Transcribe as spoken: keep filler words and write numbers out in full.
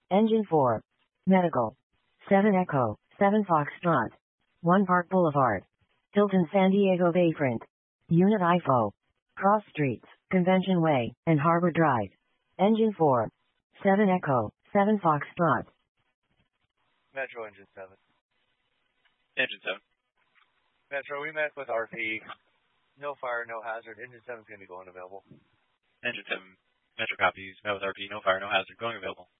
Engine four. Medical. seven Echo, seven Foxtrot. one Park Boulevard. Hilton San Diego Bayfront. Unit I F O. Cross Streets, Convention Way, and Harbor Drive. Engine four. seven Echo, seven Foxtrot. Metro Engine seven. Engine seven. Metro, we met with R P. No fire, no hazard. Engine seven is going to be going available. Engine seven. Metro copies. Met with R P. No fire, no hazard. Going available.